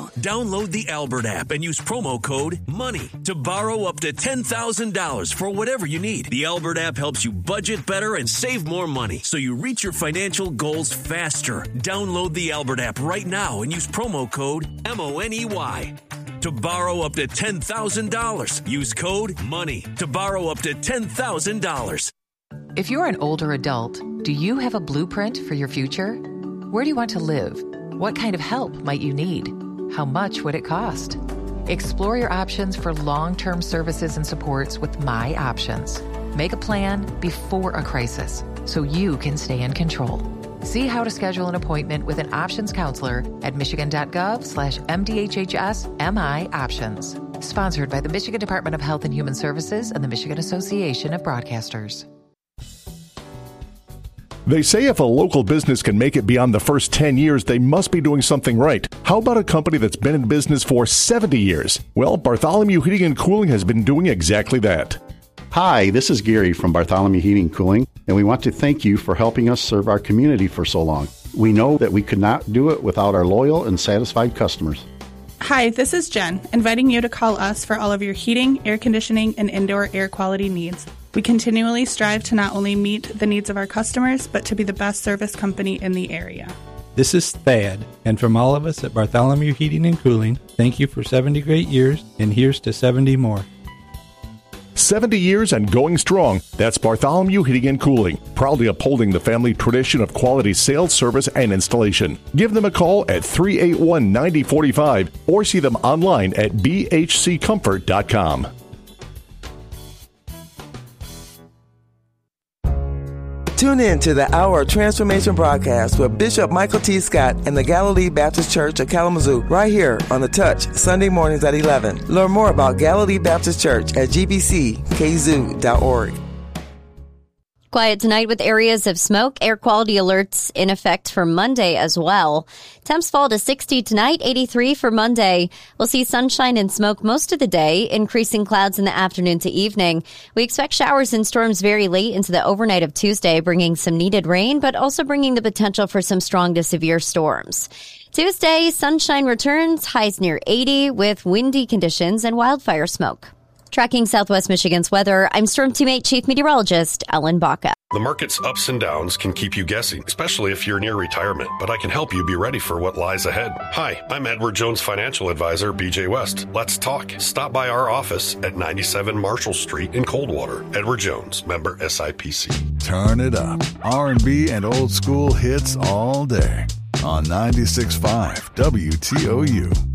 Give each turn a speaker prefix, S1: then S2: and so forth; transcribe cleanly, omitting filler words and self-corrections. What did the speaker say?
S1: now. Download the Albert app and use promo code MONEY to borrow up to $10,000 for whatever you need. The Albert app helps you budget better and save more money so you reach your financial goals faster. Download the Albert app right now and use promo code MONEY to borrow up to $10,000. Use code MONEY to borrow up to $10,000.
S2: If you're an older adult, do you have a blueprint for your future? Where do you want to live? What kind of help might you need? How much would it cost? Explore your options for long-term services and supports with My Options. Make a plan before a crisis so you can stay in control. See how to schedule an appointment with an options counselor at michigan.gov/MDHHS-MI Options. Sponsored by the Michigan Department of Health and Human Services and the Michigan Association of Broadcasters.
S3: They say if a local business can make it beyond the first 10 years, they must be doing something right. How about a company that's been in business for 70 years? Well, Bartholomew Heating and Cooling has been doing exactly that.
S4: Hi, this is Gary from Bartholomew Heating and Cooling, and we want to thank you for helping us serve our community for so long. We know that we could not do it without our loyal and satisfied customers.
S5: Hi, this is Jen, inviting you to call us for all of your heating, air conditioning, and indoor air quality needs. We continually strive to not only meet the needs of our customers, but to be the best service company in the area.
S6: This is Thad, and from all of us at Bartholomew Heating and Cooling, thank you for 70 great years, and here's to 70 more.
S3: 70 years and going strong. That's Bartholomew Heating and Cooling, proudly upholding the family tradition of quality sales, service, and installation. Give them a call at 381-9045 or see them online at bhccomfort.com.
S7: Tune in to the Hour of Transformation broadcast with Bishop Michael T. Scott and the Galilee Baptist Church of Kalamazoo right here on The Touch, Sunday mornings at 11. Learn more about Galilee Baptist Church at gbckzoo.org.
S8: Quiet tonight with areas of smoke. Air quality alerts in effect for Monday as well. Temps fall to 60 tonight, 83 for Monday. We'll see sunshine and smoke most of the day, increasing clouds in the afternoon to evening. We expect showers and storms very late into the overnight of Tuesday, bringing some needed rain, but also bringing the potential for some strong to severe storms. Tuesday, sunshine returns, highs near 80 with windy conditions and wildfire smoke. Tracking Southwest Michigan's weather, I'm Storm Teammate Chief Meteorologist Ellen Baca.
S9: The market's ups and downs can keep you guessing, especially if you're near retirement, but I can help you be ready for what lies ahead. Hi, I'm Edward Jones Financial Advisor, BJ West. Let's talk. Stop by our office at 97 Marshall Street in Coldwater. Edward Jones, member SIPC.
S10: Turn it up. R&B and old school hits all day on 96.5 WTOU.